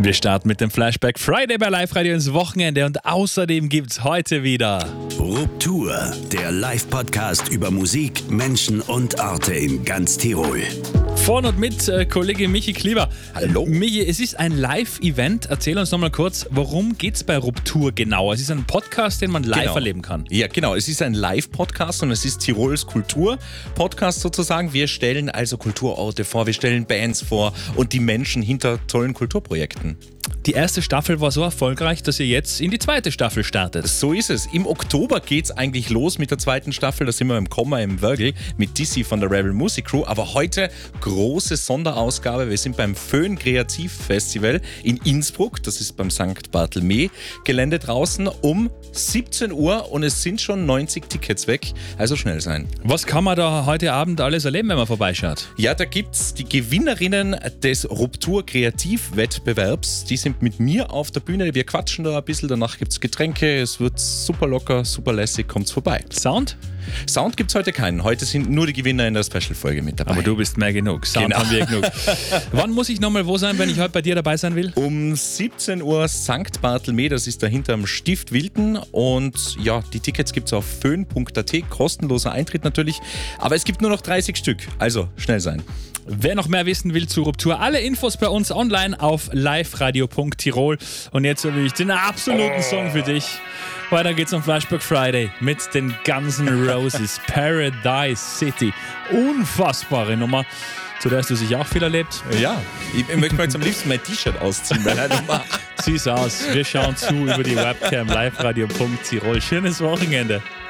Wir starten mit dem Flashback Friday bei Live Radio ins Wochenende und außerdem gibt's heute wieder Ruptur, der Live-Podcast über Musik, Menschen und Orte in ganz Tirol. Von und mit Kollege Michi Klieber. Hallo. Michi, es ist ein Live-Event. Erzähl uns nochmal kurz, worum geht's bei Ruptur genau? Es ist ein Podcast, den man live erleben kann. Ja, genau. Es ist ein Live-Podcast und es ist Tirols Kultur-Podcast sozusagen. Wir stellen also Kulturorte vor, wir stellen Bands vor und die Menschen hinter tollen Kulturprojekten. Die erste Staffel war so erfolgreich, dass ihr jetzt in die zweite Staffel startet. So ist es. Im Oktober geht's eigentlich los mit der zweiten Staffel. Da sind wir im Komma im Wörgl mit Dizzy von der Rebel Music Crew. Aber heute große Sonderausgabe. Wir sind beim Föhn Kreativfestival in Innsbruck. Das ist beim St. Barthelme Gelände draußen um 17 Uhr und es sind schon 90 Tickets weg. Also schnell sein. Was kann man da heute Abend alles erleben, wenn man vorbeischaut? Ja, da gibt's die Gewinnerinnen des Ruptur Kreativwettbewerbs. Die sind mit mir auf der Bühne. Wir quatschen da ein bisschen. Danach gibt's Getränke. Es wird super locker, super lässig. Kommt's vorbei. Sound? Sound gibt's heute keinen. Heute sind nur die Gewinner in der Special-Folge mit dabei. Aber du bist mehr genug. Sound Genau. haben wir genug. Wann muss ich nochmal wo sein, wenn ich heute bei dir dabei sein will? Um 17 Uhr St. Barthelme, das ist dahinter am Stift Wilden. Und ja, die Tickets gibt's auf föhn.at. Kostenloser Eintritt natürlich. Aber es gibt nur noch 30 Stück. Also schnell sein. Wer noch mehr wissen will zu Ruptur, alle Infos bei uns online auf liveradio.tirol. Und jetzt habe ich den absoluten Song für dich. Weiter geht's am Flashback Friday mit den Guns N' Roses, Paradise City. Unfassbare Nummer, zu der hast du sicher auch viel erlebt. Ja, ich möchte mal jetzt am liebsten mein T-Shirt ausziehen. Zieh's aus, wir schauen zu über die Webcam liveradio.tirol. Schönes Wochenende.